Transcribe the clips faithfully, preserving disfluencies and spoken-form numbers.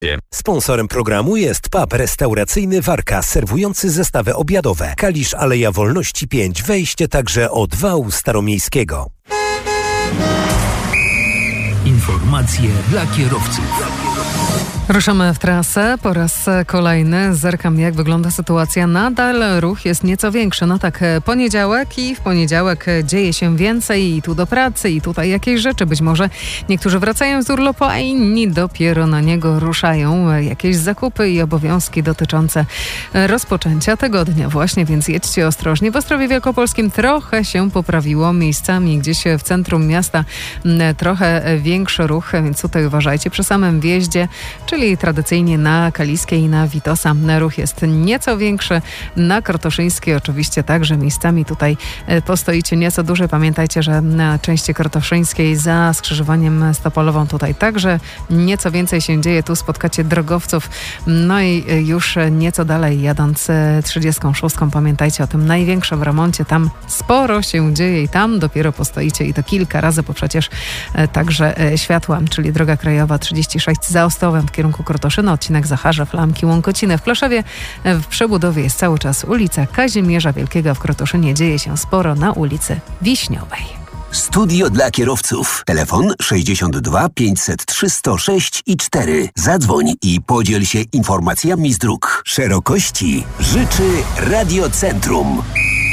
Sponsorem programu jest pub restauracyjny Warka, serwujący zestawy obiadowe. Kalisz, Aleja Wolności pięć, wejście także od wału staromiejskiego. Informacje dla kierowców. Ruszamy w trasę po raz kolejny. Zerkam, jak wygląda sytuacja. Nadal ruch jest nieco większy. No tak, poniedziałek i w poniedziałek dzieje się więcej i tu do pracy, i tutaj jakieś rzeczy. Być może niektórzy wracają z urlopu, a inni dopiero na niego ruszają. Jakieś zakupy i obowiązki dotyczące rozpoczęcia tygodnia właśnie, więc jedźcie ostrożnie. W Ostrowie Wielkopolskim trochę się poprawiło. Miejscami gdzieś w centrum miasta trochę większy ruch, więc tutaj uważajcie. Przy samym wjeździe, czyli tradycyjnie na Kaliskie i na Witosa ruch jest nieco większy. Na Krotoszyńskiej oczywiście także miejscami tutaj postoicie nieco dłużej. Pamiętajcie, że na części Krotoszyńskiej za skrzyżowaniem z Topolową tutaj także nieco więcej się dzieje. Tu spotkacie drogowców. No i już nieco dalej jadąc trzydziestką szóstką pamiętajcie o tym największym remoncie. Tam sporo się dzieje i tam dopiero postoicie i to kilka razy, bo przecież także światła, czyli droga krajowa trzydzieści sześć za Ostowem w kierunku Krotoszyna, odcinek Zacharzew, Lamki, Łąkociny. W Kloszewie w przebudowie jest cały czas ulica Kazimierza Wielkiego. W Krotoszynie dzieje się sporo na ulicy Wiśniowej. Studio dla kierowców. Telefon sześćdziesiąt dwa pięćset trzy sto sześć i cztery. Zadzwoń i podziel się informacjami z dróg. Szerokości życzy Radiocentrum.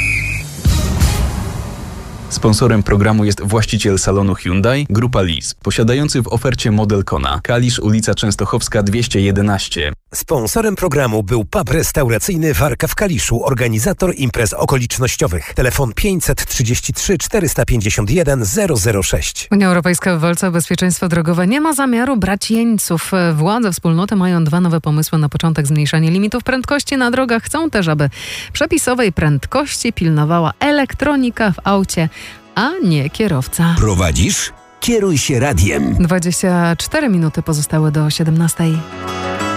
Sponsorem programu jest właściciel salonu Hyundai, Grupa Lis, posiadający w ofercie model Kona. Kalisz, ulica Częstochowska dwieście jedenaście. Sponsorem programu był pub restauracyjny Warka w Kaliszu, organizator imprez okolicznościowych. Telefon pięćset trzydzieści trzy czterysta pięćdziesiąt jeden zero zero sześć. Unia Europejska w walce o bezpieczeństwo drogowe nie ma zamiaru brać jeńców. Władze wspólnoty mają dwa nowe pomysły na początek: zmniejszenie limitów prędkości na drogach. Chcą też, aby przepisowej prędkości pilnowała elektronika w aucie, a nie kierowca. Prowadzisz? Kieruj się radiem. dwadzieścia cztery minuty pozostały do siedemnastej.